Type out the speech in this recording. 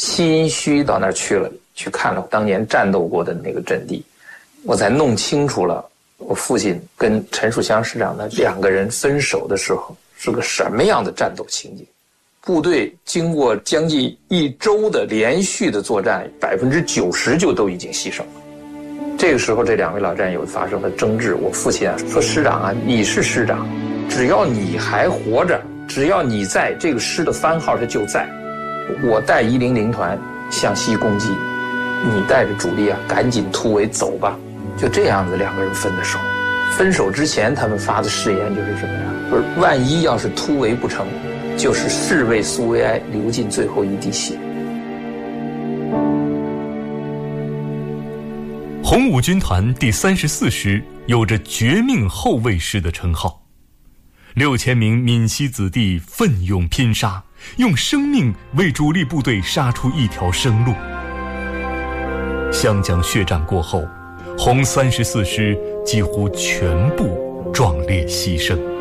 心虚到那儿去了，去看了当年战斗过的那个阵地，我才弄清楚了我父亲跟陈树湘师长的2个人分手的时候是个什么样的战斗情景。部队经过将近1周的连续的作战，90%就都已经牺牲了。这个时候这2位老战友发生了争执，我父亲说师长啊，你是师长，只要你还活着，只要你在，这个师的番号它就在。我带100团向西攻击，你带着主力啊赶紧突围走吧。就这样子2个人分的手。分手之前他们发的誓言就是什么呀？就是万一要是突围不成，就是誓为苏维埃流尽最后一滴血。 红五军团第34师有着绝命后卫师的称号，6000名闽西子弟奋勇拼杀，用生命为主力部队杀出一条生路。湘江血战过后，红34师几乎全部壮烈牺牲。